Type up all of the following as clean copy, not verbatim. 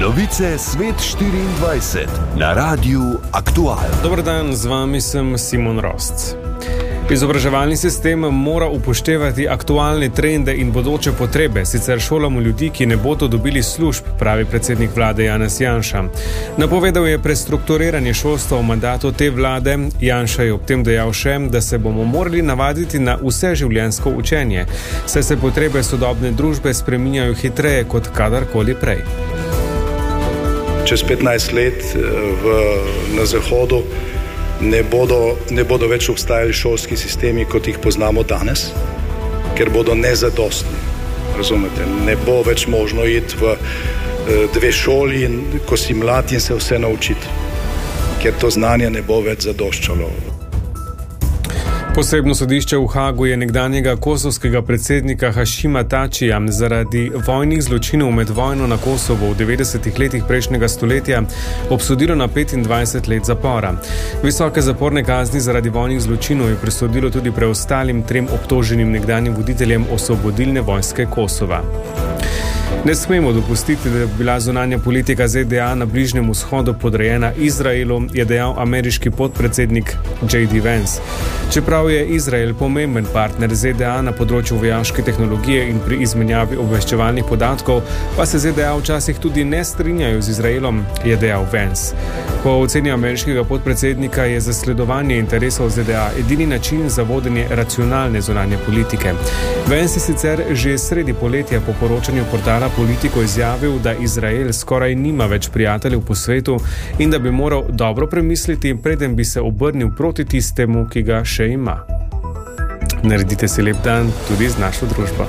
Novice Svet 24 na Radiu Aktual. Dober dan, z vami sem Simon Rosc. Izobraževalni sistem mora upoštevati aktualne trende in bodoče potrebe, sicer šolamo ljudi, ki ne bodo dobili služb, pravi predsednik vlade Janez Janša. Napovedal je prestrukturiranje šolstva v mandatu te vlade. Janša je ob tem dejal še, da se bomo morali navaditi na vseživljenjsko učenje, saj se potrebe sodobne družbe spreminjajo hitreje kot kadarkoli prej. Čez 15 let na Zahodu ne bodo več obstajali šolski sistemi, kot jih poznamo danes, ker bodo nezadostni. Razumete? Ne bo več možno iti v dve šoli, ko si mlad in se vse naučiti, ker to znanje ne bo več zadoščalo. Posebno sodišče v Hagu je nekdanjega kosovskega predsednika Hašima Tačija zaradi vojnih zločinov med vojno na Kosovo v 90. letih prejšnjega stoletja obsodilo na 25 let zapora. Visoke zaporne kazni zaradi vojnih zločinov je presodilo tudi preostalim 3 obtoženim nekdanjim voditeljem Osvobodilne vojske Kosova. Ne smemo dopustiti, da bi bila zunanja politika ZDA na Bližnjem vzhodu podrejena Izraelu, je dejal ameriški podpredsednik J.D. Vance. Čeprav je Izrael pomemben partner ZDA na področju vojaške tehnologije in pri izmenjavi obveščevalnih podatkov, pa se ZDA včasih tudi ne strinjajo z Izraelom, je dejal Vance. Po oceni ameriškega podpredsednika je zasledovanje interesov ZDA edini način za vodenje racionalne zunanje politike. Vance je sicer že sredi poletja po poročanju portala Politiko izjavil, da Izrael skoraj nima več prijateljev po svetu in da bi moral dobro premisliti, preden bi se obrnil proti tistemu, ki ga še ima. Naredite si lep dan tudi z našo družbo.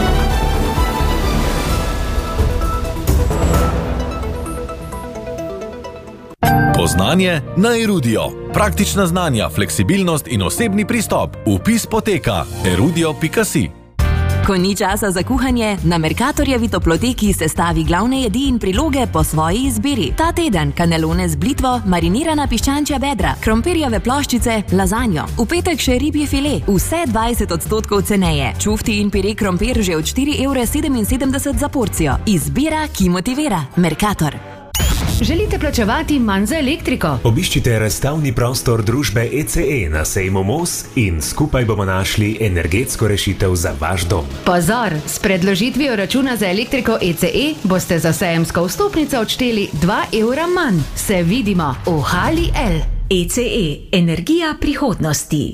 Poznanje na Erudio. Praktična znanja, fleksibilnost in osebni pristop. Vpis poteka erudio.si. Ko ni časa za kuhanje, na Mercatorjevi toploteki sestavi glavne jedi in priloge po svoji izbiri. Ta teden kanelone z blitvo, marinirana piščančja bedra, krompirjeve ploščice, lazanjo. V petek še ribji file, vse 20% ceneje. Čufti in pire krompir že od 4,77 € za porcijo. Izbira, ki motivira. Mercator. Želite plačevati manj za elektriko? Obiščite razstavni prostor družbe ECE na sejmu Mos in skupaj bomo našli energetsko rešitev za vaš dom. Pozor! S predložitvijo računa za elektriko ECE boste za sejemsko vstopnico odšteli 2 € manj. Se vidimo v Hali L. ECE. Energija prihodnosti.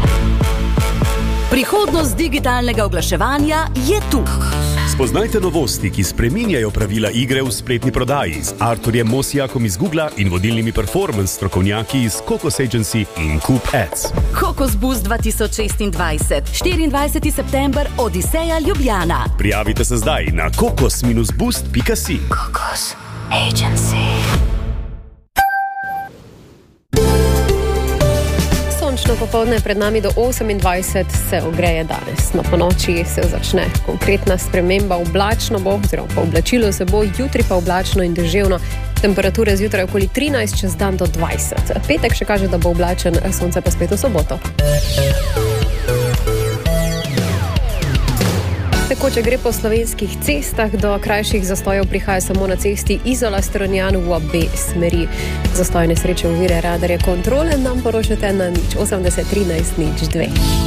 Prihodnost digitalnega oglaševanja je tu. Spoznajte novosti, ki spreminjajo pravila igre v spletni prodaji z Arturjem Mosijakom iz Googla in vodilnimi performance strokovnjaki iz Kokos Agency in Coop Ads. Kokos Boost 2026. 24. september, Odiseja, Ljubljana. Prijavite se zdaj na kokos-boost.si. Kokos Agency. Sončno popoldne pred nami do 28 se ogreje danes. Na ponoči se začne konkretna sprememba, oblačno bo, oziroma po oblačilu se bo, jutri pa oblačno in deževno. Temperature zjutraj okoli 13, čez dan do 20. Petek še kaže, da bo oblačen, sonce pa spet v soboto. Tekoče gre po slovenskih cestah, do krajših zastojev prihaja samo na cesti Izola-Strunjan v obe smeri. Zastoj nesreče ovire radarje kontrole nam poročate na 080 13 02.